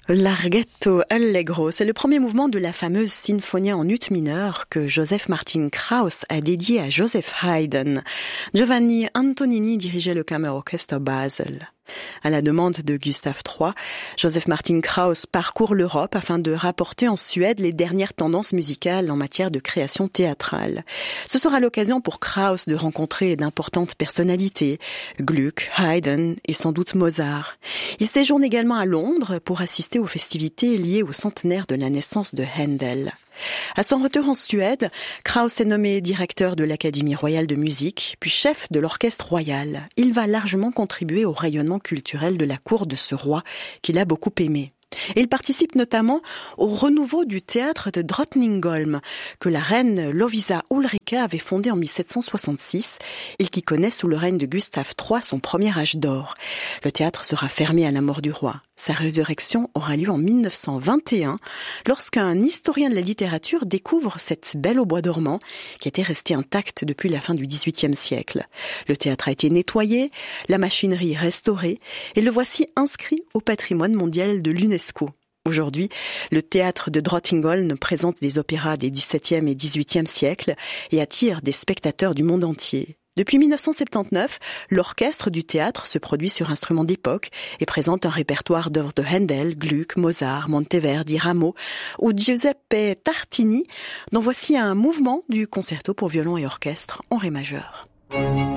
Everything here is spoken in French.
Larghetto Allegro, c'est le premier mouvement de la fameuse Sinfonia en ut mineur que Joseph Martin Krauss a dédié à Joseph Haydn. Giovanni Antonini dirigeait le Kammerorchester Basel. À la demande de Gustave III, Joseph Martin Krauss parcourt l'Europe afin de rapporter en Suède les dernières tendances musicales en matière de création théâtrale. Ce sera l'occasion pour Krauss de rencontrer d'importantes personnalités, Gluck, Haydn et sans doute Mozart. Il séjourne également à Londres pour assister aux festivités liées au centenaire de la naissance de Handel. À son retour en Suède, Krauss est nommé directeur de l'Académie royale de musique, puis chef de l'orchestre royal. Il va largement contribuer au rayonnement culturel de la cour de ce roi qu'il a beaucoup aimé. Et il participe notamment au renouveau du théâtre de Drottningholm, que la reine Lovisa Ulrika avait fondé en 1766 et qui connaît sous le règne de Gustave III son premier âge d'or. Le théâtre sera fermé à la mort du roi. Sa résurrection aura lieu en 1921, lorsqu'un historien de la littérature découvre cette belle au bois dormant qui était restée intacte depuis la fin du XVIIIe siècle. Le théâtre a été nettoyé, la machinerie restaurée et le voici inscrit au patrimoine mondial de l'UNESCO. Aujourd'hui, le théâtre de Drottningholm présente des opéras des XVIIe et XVIIIe siècles et attire des spectateurs du monde entier. Depuis 1979, l'orchestre du théâtre se produit sur instruments d'époque et présente un répertoire d'œuvres de Handel, Gluck, Mozart, Monteverdi, Rameau ou Giuseppe Tartini, dont voici un mouvement du concerto pour violon et orchestre en ré majeur.